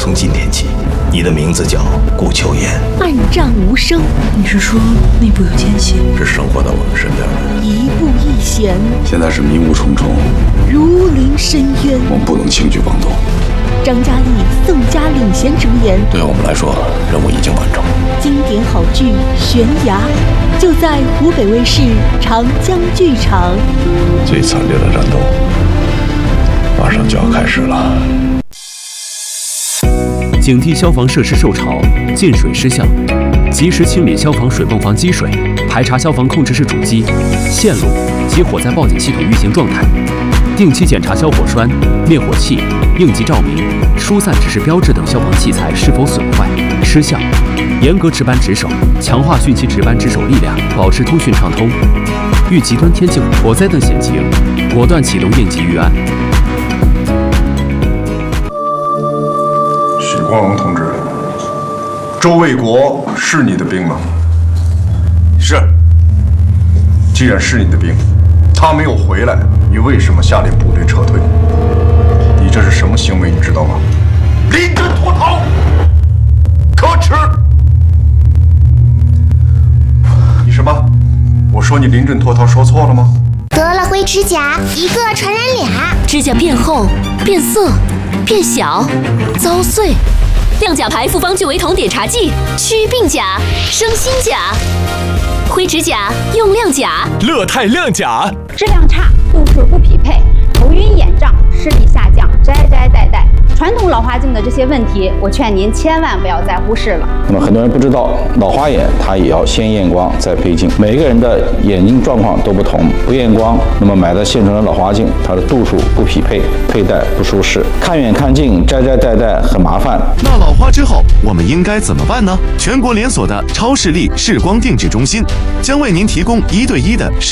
从今天起，你的名字叫顾秋言。 暗战无声， 你是说内部有奸细？ 是生活在我们身边的。 一步一险， 现在是迷雾重重， 如临深渊。 我们不能轻举妄动。 张嘉译、宋佳领衔主演。 对我们来说，任务已经完成。 经典好剧《悬崖》，就在湖北卫视长江剧场。 最惨烈的战斗马上就要开始了。 警惕消防设施受潮、进水失效，及时清理消防水泵房积水，排查消防控制室主机、线路及火灾报警系统运行状态，定期检查消火栓、灭火器、应急照明、疏散指示标志等消防器材是否损坏、失效，严格值班值守，强化汛期值班值守力量，保持通讯畅通。遇极端天气、火灾等险情，果断启动应急预案。 许光荣同志，周卫国是你的兵吗？ 是。 既然是你的兵，他没有回来，你为什么下令部队撤退？你这是什么行为？你知道吗？临阵脱逃，可耻！你什么？我说你临阵脱逃说错了吗？ 得了灰指甲，一个传染俩。 指甲变厚、变色、变小、遭碎。亮甲牌复方聚维酮碘茶剂，祛病甲、生新甲。灰指甲用亮甲。 乐泰亮甲。 质量差，度数不匹配，头晕眼胀，视力下降，摘戴。传统老花镜的这些问题，我劝您千万不要再忽视了。 那么很多人不知道，老花眼它也要先验光再配镜，每个人的眼睛状况都不同，不验光，那么买的现成的老花镜，它的度数不匹配，佩戴不舒适，看远看近，摘戴很麻烦。 那老花之后，我们应该怎么办呢？全国连锁的超视力视光定制中心将为您提供1对1的